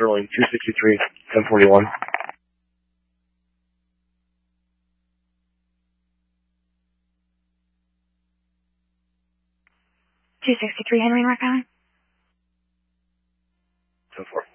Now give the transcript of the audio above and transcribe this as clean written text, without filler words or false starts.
Sterling, 263, 1041. $263 Henry Rock Island. 10-4.